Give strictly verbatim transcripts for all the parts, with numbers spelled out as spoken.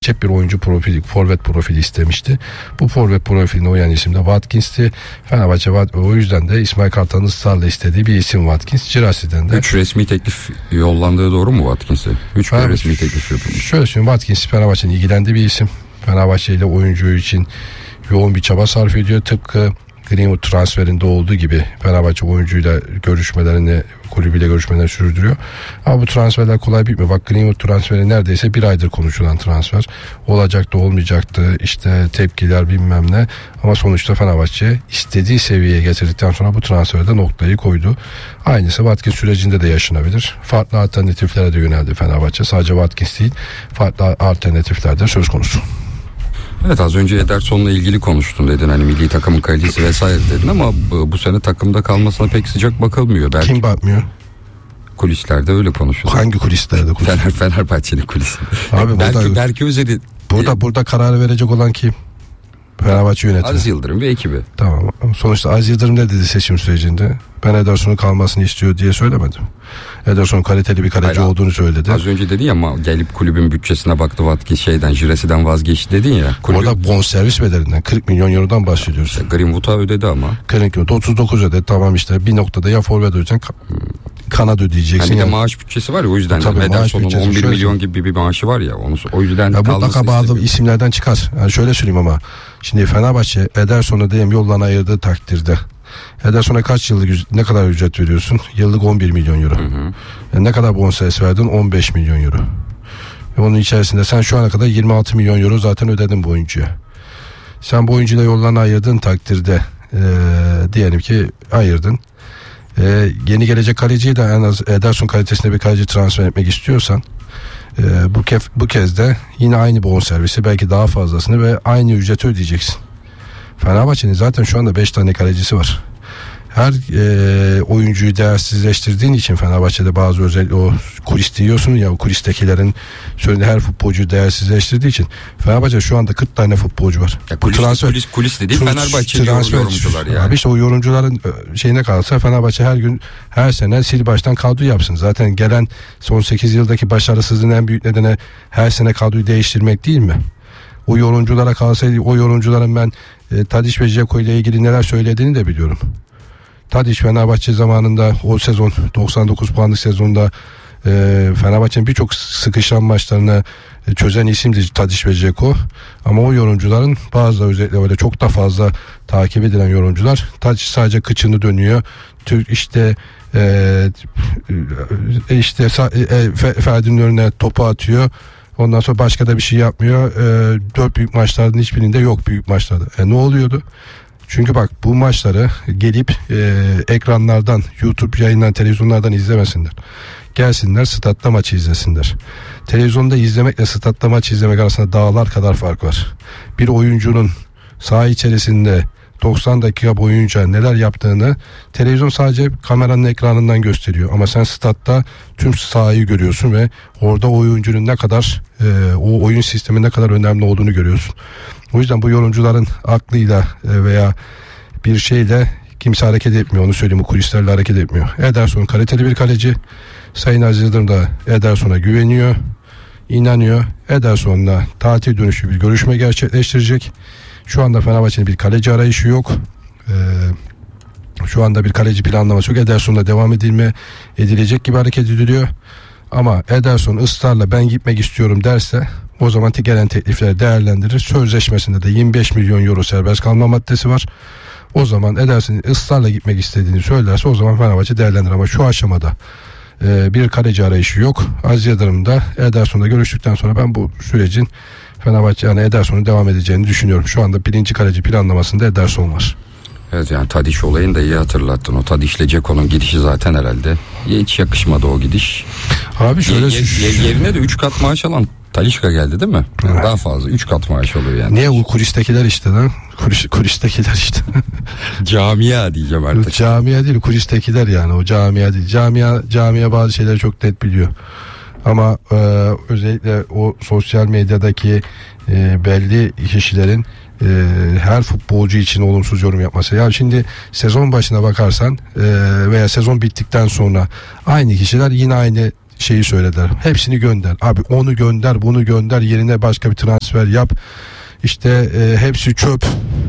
gerçek bir oyuncu profili, forvet profili istemişti. Bu forvet profiline uyan isim de Watkins'ti. Fenerbahçe o yüzden de İsmail Kartal'ın ısrarla istediği bir isim Watkins. Girassi'den de. Üç resmi teklif yollandığı doğru mu Watkins'e? Üç Fenerbahçe, resmi teklif yapılmış. Şöyle söyleyeyim, Watkins Fenerbahçe'nin ilgilendiği bir isim. Fenerbahçe ile oyuncu için yoğun bir çaba sarf ediyor. Tıpkı Greenwood transferinde olduğu gibi Fenerbahçe oyuncuyla görüşmelerini, kulübüyle görüşmelerini sürdürüyor. Ama bu transferler kolay bitmiyor. Bak, Greenwood transferi neredeyse bir aydır konuşulan transfer. Olacaktı, olmayacaktı, işte tepkiler bilmem ne. Ama sonuçta Fenerbahçe istediği seviyeye getirdikten sonra bu transferde noktayı koydu. Aynısı Watkins sürecinde de yaşanabilir. Farklı alternatiflere de yöneldi Fenerbahçe. Sadece Watkins değil, farklı alternatifler de söz konusu. Evet, az önce Ederson'la ilgili konuştun dedin, hani milli takımın kalitesi vesaire dedin, ama bu, bu sene takımda kalmasına pek sıcak bakılmıyor. Belki kim bakmıyor? Kulislerde öyle konuşuluyor. Hangi kulislerde konuşuluyor? Fener, Fenerbahçe'nin kulisi. Abi belki, burada, belki Özer'i burada, burada kararı verecek olan kim? Fenerbahçe yönetimi. Aziz Yıldırım ve ekibi. Tamam. Sonuçta Aziz Yıldırım ne dedi seçim sürecinde? Ben Ederson'un kalmasını istiyor diye söylemedim. Ederson kaliteli bir kaleci Hayır, olduğunu söyledi. Az önce dedin ya, ama gelip kulübün bütçesine baktı Watkins, şeyden, Girassi'den vazgeçti dedin ya. Kulübün... Orada bonservis bedelinden kırk milyon eurodan bahsediyoruz. İşte Greenwood'a ödedi ama. kırk milyon, otuz dokuz ödedi. Tamam, işte bir noktada ya forvet ödeyeceksin, kanat ödeyeceksin. Yani bir yani. de maaş bütçesi var ya, o yüzden. Tabii, Ederson'un on bir milyon gibi bir maaşı var ya, onu, o yüzden ya mutlaka bazı isimlerden çıkar. Yani şöyle söyleyeyim ama şimdi Fenerbahçe Ederson'a diyelim yoldan ayırdığı takdirde Ederson'a kaç yıllık, ne kadar ücret veriyorsun? Yıllık on bir milyon euro. Hı hı. Yani ne kadar bonservis verdin? on beş milyon euro. Ve onun içerisinde sen şu ana kadar yirmi altı milyon euro zaten ödedin bu oyuncuya. Sen bu oyuncuyla yollarını ayırdığın takdirde ee, diyelim ki ayırdın. Ee, yeni gelecek kaleciyi de en az Ederson kalitesinde bir kaleci transfer etmek istiyorsan e, bu, kef, bu kez de yine aynı bonservisi, belki daha fazlasını ve aynı ücreti ödeyeceksin. Fenerbahçe'nin zaten şu anda beş tane kalecisi var. Her e, oyuncuyu değersizleştirdiğin için Fenerbahçe'de bazı özel o kulis diyorsun ya, o kulistekilerin söylediği her futbolcuyu değersizleştirdiği için Fenerbahçe şu anda kırk tane futbolcu var. Ya kulis, transfer, kulis, kulis dediği Fenerbahçe'li yorumcular yani. Abi işte o yorumcuların şeyine kalsa Fenerbahçe her gün, her sene sil baştan kadro yapsın. Zaten gelen son sekiz yıldaki başarısızlığın en büyük nedeni her sene kadroyu değiştirmek değil mi? O yorumculara kalsaydı, o yorumcuların ben e, Tadiç ve Dzeko ile ilgili neler söylediğini de biliyorum. Tadiç Fenerbahçe zamanında o sezon doksan dokuz puanlık sezonda e, Fenerbahçe'nin birçok sıkışan maçlarını e, çözen isimdi Tadiç ve Dzeko. Ama o yorumcuların bazı, özellikle öyle çok da fazla takip edilen yorumcular, Tadiç sadece kıçını dönüyor. Türk işte e, işte e, Ferdi'nin önüne topu atıyor. Ondan sonra başka da bir şey yapmıyor. E, dört büyük maçların hiçbirinde yok büyük maçlarda. E, ne oluyordu? Çünkü bak, bu maçları gelip e, ekranlardan, YouTube yayından, televizyonlardan izlemesinler. Gelsinler statta maçı izlesinler. Televizyonda izlemekle statta maç izlemek arasında dağlar kadar fark var. Bir oyuncunun saha içerisinde doksan dakika boyunca neler yaptığını televizyon sadece kameranın ekranından gösteriyor. Ama sen statta tüm sahayı görüyorsun ve orada oyuncunun ne kadar e, o oyun sistemi ne kadar önemli olduğunu görüyorsun. O yüzden bu yorumcuların aklıyla e, veya bir şeyle kimse hareket etmiyor. Onu söyleyeyim, bu kulislerle hareket etmiyor. Ederson kaliteli bir kaleci. Sayın Aziz Yıldırım da Ederson'a güveniyor, inanıyor. Ederson'la tatil dönüşü bir görüşme gerçekleştirecek. Şu anda Fenerbahçe'nin bir kaleci arayışı yok. Ee, şu anda bir kaleci planlaması yok. Ederson'la devam edilme edilecek gibi hareket ediliyor. Ama Ederson ısrarla ben gitmek istiyorum derse, o zaman gelen teklifleri değerlendirir. Sözleşmesinde de yirmi beş milyon euro serbest kalma maddesi var. O zaman Ederson ısrarla gitmek istediğini söylerse, o zaman Fenerbahçe değerlendirir. Ama şu aşamada e, bir kaleci arayışı yok. Aziz Yıldırım da Ederson'la görüştükten sonra ben bu sürecin Fenerbahçe yani Ederson'un devam edeceğini düşünüyorum. Şu anda birinci kaleci planlamasında Ederson var. Evet, yani Tadiç olayını da iyi hatırlattın. O Tadiç'le Dzeko'nun gidişi zaten herhalde hiç yakışmadı o gidiş. Abi şöyle ye, ye, yerine de üç kat maaş alan Talisca geldi değil mi? Yani evet. Daha fazla üç kat maaş alıyor yani. Niye o kulistekiler işte lan? Kulis, kulistekiler işte. Camia diyeceğim artık. Camia değil, kulistekiler yani, o camia değil. Camia, camia bazı şeyleri çok net biliyor. Ama e, özellikle o sosyal medyadaki e, belli kişilerin e, her futbolcu için olumsuz yorum yapması. Ya şimdi sezon başına bakarsan e, veya sezon bittikten sonra aynı kişiler yine aynı şeyi söylediler. Hepsini gönder. Abi onu gönder, bunu gönder, yerine başka bir transfer yap. İşte e, hepsi çöp.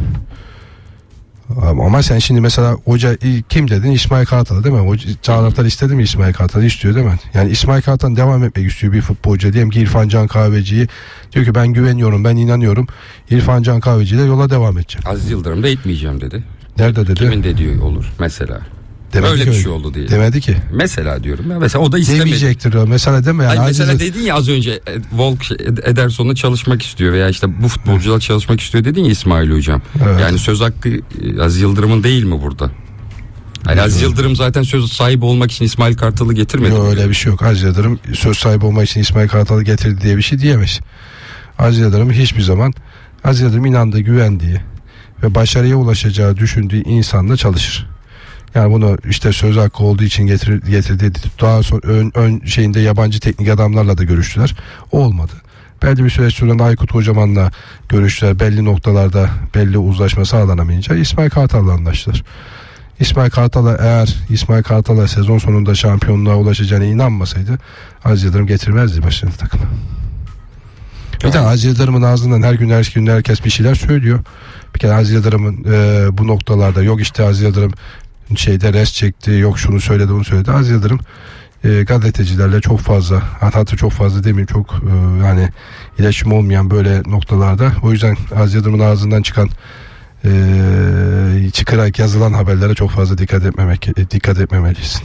Ama sen şimdi mesela hoca kim dedin? İsmail Kartal değil mi? O taraftar istedi mi İsmail Kartal'ı? İstiyor değil mi? Yani İsmail Kartal devam etmek istiyor bir futbolcu. Diyelim ki İrfan Can Kahveci'yi diyor ki ben güveniyorum, ben inanıyorum. İrfan Can Kahveci ile yola devam edecek. Aziz Yıldırım da etmeyeceğim dedi. Nerede dedi? Kimin dediği olur mesela. Demedi Öyle ki bir öyle. şey oldu diye. Demedi ki. Mesela diyorum ya. Mesela o da istemedi. Demeyecektir o. Mesela deme yani. Hayır, mesela Aziz... dedin ya az önce Volk Ederson'la çalışmak istiyor veya işte bu futbolcularla çalışmak istiyor dedin ya İsmail Hocam. Evet. Yani söz hakkı Aziz Yıldırım'ın değil mi burada? Yani Aziz Yıldırım zaten söz sahibi olmak için İsmail Kartal'ı getirmedi. Yok öyle bir şey yok. Aziz Yıldırım söz sahibi olmak için İsmail Kartal'ı getirdi diye bir şey diyemez. Aziz Yıldırım hiçbir zaman Aziz Yıldırım inandığı, güvendiği ve başarıya ulaşacağı düşündüğü insanla çalışır. Yani bunu işte söz hakkı olduğu için getir, getirdi. Daha sonra ön, ön şeyinde yabancı teknik adamlarla da görüştüler. Olmadı. Belli bir süreç sonra Aykut Kocaman'la görüştüler. Belli noktalarda belli uzlaşma sağlanamayınca İsmail Kartal'la anlaştılar. İsmail Kartal'a eğer İsmail Kartal'a sezon sonunda şampiyonluğa ulaşacağına inanmasaydı Aziz Yıldırım getirmezdi başına takımı. Bir de Aziz Yıldırım'ın ağzından her gün her gün herkes bir şeyler söylüyor. Bir kere Aziz Yıldırım'ın e, bu noktalarda yok işte Aziz Yıldırım şeyde res çekti, yok şunu söyledi bunu söyledi. Aziz Yıldırım e, gazetecilerle çok fazla, hatta çok fazla demeyeyim çok e, yani iletişim olmayan böyle noktalarda. O yüzden Aziz Yıldırım'ın ağzından çıkan e, çıkarak yazılan haberlere çok fazla dikkat etmemek dikkat etmemeliyiz.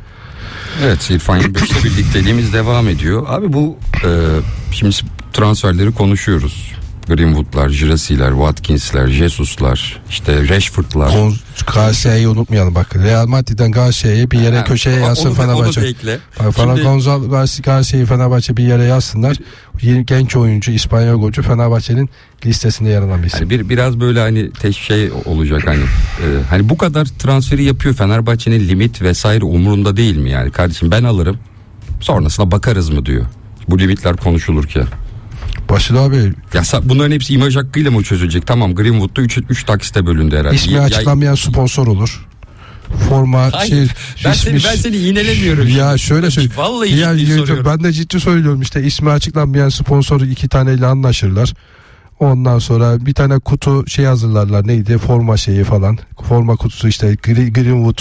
Evet, İrfan Yılmaz'la birlikteliğimiz devam ediyor. Abi bu e, şimdi transferleri konuşuyoruz. Greenwood'lar, Girassy'ler, Watkins'ler, Jesus'lar, işte Rashford'lar. Galatasaray'ı unutmayalım bak. Real Madrid'den Galatasaray'ı bir yere ha, köşeye yazsın Fenerbahçe. Falan Gonzalo Galatasaray'ı Fenerbahçe bir yere yazsınlar. Yeni genç oyuncu, İspanyol golcü Fenerbahçe'nin listesinde yer alan bir isim. Yani bir biraz böyle hani teş şey olacak hani e, hani bu kadar transferi yapıyor Fenerbahçe'nin limit vesaire umurunda değil mi yani kardeşim ben alırım sonrasına bakarız mı diyor. Bu limitler konuşulurken. Başlı abi. Ya bunların hepsi imaj hakkıyla mı çözülecek? Tamam Greenwood'da üç taksite bölündü herhalde. İsmi ya, açıklanmayan ya, sponsor olur. Forma hayır, şey ben, seni, ben seni iğnelemiyorum. Ya şöyle söyle. Vallahi ya, ciddi soruyorum. Ben de ciddi söylüyorum işte ismi açıklanmayan sponsor iki taneyle anlaşırlar. Ondan sonra bir tane kutu şey hazırlarlar neydi forma şeyi falan. Forma kutusu işte Greenwood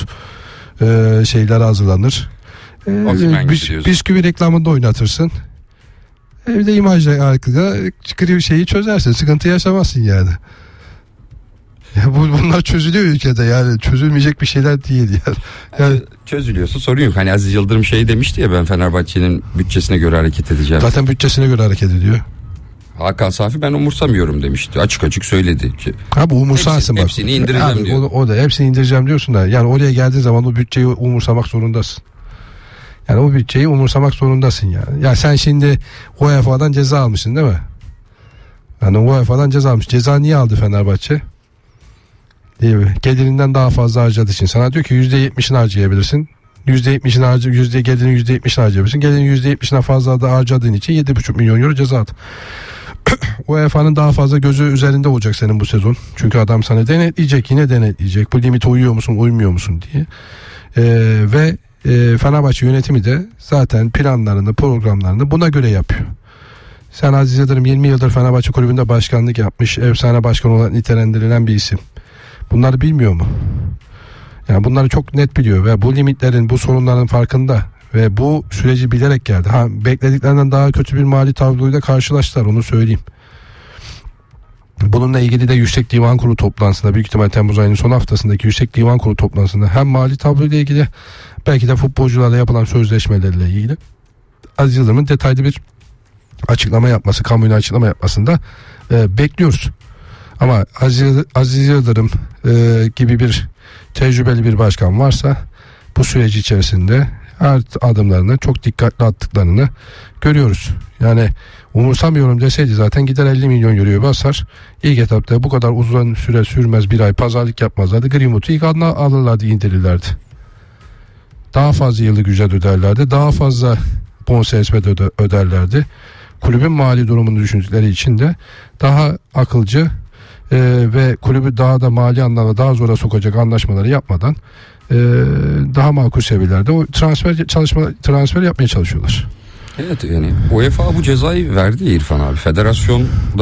e, şeyler hazırlanır. E, bis, bisküvi reklamında oynatırsın. Bir de imajla alakalı şeyi çözersin. Sıkıntı yaşamazsın yani. Ya bu, bunlar çözülüyor ülkede yani. Çözülmeyecek bir şeyler değil yani. yani çözülüyorsa sorun yok. Hani Aziz Yıldırım şey demişti ya ben Fenerbahçe'nin bütçesine göre hareket edeceğim. Zaten bütçesine göre hareket ediyor. Hakan Safi ben umursamıyorum demişti. Açık açık söyledi. Abi umursarsın bak. Hepsini indireceğim abi, diyor. O, o da hepsini indireceğim diyorsun da yani oraya geldiğin zaman o bütçeyi umursamak zorundasın. Yani o bütçeyi umursamak zorundasın yani. Ya sen şimdi U E F A'dan ceza almışsın değil mi? Yani U E F A'dan ceza almış. Ceza niye aldı Fenerbahçe? Değil mi? Gelirinden daha fazla harcadığı için. Sana diyor ki yüzde yetmişini harcayabilirsin. yüzde yetmişini harca, yüzde gelirin yüzde yetmişini harcayabilirsin. Gelirin yüzde yetmişine fazla da harcadığın için yedi buçuk milyon euro ceza aldı. U E F A'nın daha fazla gözü üzerinde olacak senin bu sezon. Çünkü adam sana denetleyecek, yine denetleyecek. Bu limite uyuyor musun, uymuyor musun diye. Ee, ve e, Fenerbahçe yönetimi de zaten planlarını, programlarını buna göre yapıyor. Sen Aziz Yıldırım yirmi yıldır Fenerbahçe kulübünde başkanlık yapmış, efsane başkan olarak nitelendirilen bir isim. Bunları bilmiyor mu? Yani bunları çok net biliyor ve bu limitlerin, bu sorunların farkında ve bu süreci bilerek geldi. Ha, beklediklerinden daha kötü bir mali tabloyla karşılaştılar, onu söyleyeyim. Bununla ilgili de Yüksek Divan Kurulu toplantısında, büyük ihtimal Temmuz ayının son haftasındaki Yüksek Divan Kurulu toplantısında hem mali tabloyla ilgili, belki de futbolcularla yapılan sözleşmelerle ilgili Aziz Yıldırım'ın detaylı bir açıklama yapması, kamuoyuna açıklama yapmasında e, bekliyoruz. Ama Aziz, Aziz Yıldırım e, gibi bir tecrübeli bir başkan varsa bu süreç içerisinde her adımlarını çok dikkatli attıklarını görüyoruz. Yani umursamıyorum deseydi zaten gider elli milyon euroya basar. İlk etapta bu kadar uzun süre sürmez, bir ay pazarlık yapmazlardı. Greenwood'u ilk adına alırlardı, indirirlerdi. Daha fazla yıllık ücret öderlerdi. Daha fazla bonservis öde, öderlerdi. Kulübün mali durumunu düşündükleri için de daha akılcı Ee, ve kulübü daha da mali anlamda daha zora sokacak anlaşmaları yapmadan e, daha makul seviyelerde o transfer çalışma transfer yapmaya çalışıyorlar. Evet, yani UEFA bu cezayı verdi ya İrfan abi. Federasyon da